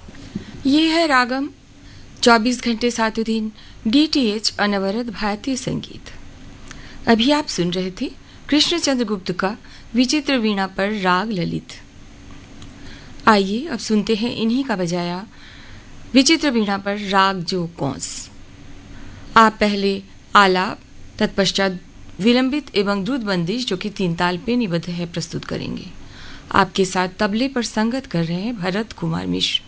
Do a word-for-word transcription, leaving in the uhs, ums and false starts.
ये है रागम, चौबीस घंटे सातों दिन डीटीएच अनवरत भारतीय संगीत। अभी आप सुन रहे थे कृष्ण चंद्र गुप्त का विचित्र वीणा पर राग ललित। आइए अब सुनते हैं इन्हीं का बजाया विचित्र वीणा पर राग जो कौंस। आप पहले आलाप, तत्पश्चात विलंबित एवं द्रुत बंदिश जो कि तीन ताल पे निबद्ध है प्रस्तुत करेंगे। आपके साथ तबले पर संगत कर रहे हैं भरत कुमार मिश्र।